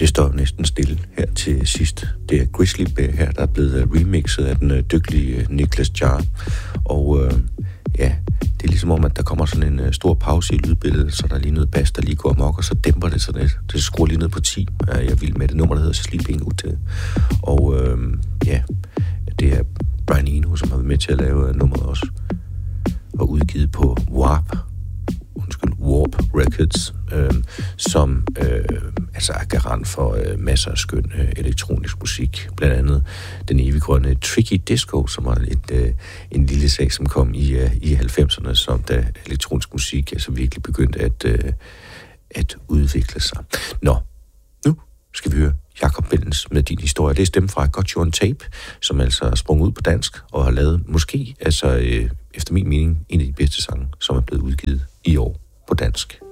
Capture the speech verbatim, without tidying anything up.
Det står næsten stille her til sidst. Det er Grizzly Bear her, der er blevet remixet af den øh, dygtige øh, Nicholas Jar. Og øh, ja, det er ligesom om, at der kommer sådan en øh, stor pause i lydbilledet, så der er lige noget bas, der lige går amok, og så dæmper det sådan lidt. Det skruer lige ned på ti. Jeg vil med det nummer, der hedder Sleeping Ute. Og øh, ja, det er Brian Eno, som har været med til at lave øh, nummeret også. Og udgivet på Warp. Undskyld, Warp Records, øh, som øh, altså er garant for øh, masser af skøn øh, elektronisk musik. Blandt andet den eviggrønne Tricky Disco, som var et, øh, en lille sag, som kom i, øh, i halvfemserne, som da elektronisk musik altså virkelig begyndte at, øh, at udvikle sig. Nå, nu skal vi høre Jakob Bellens med din historie. Det er stemme fra Got You On Tape, som altså er sprunget ud på dansk og har lavet måske, altså øh, efter min mening, en af de bedste sange, som er blevet udgivet i år på dansk.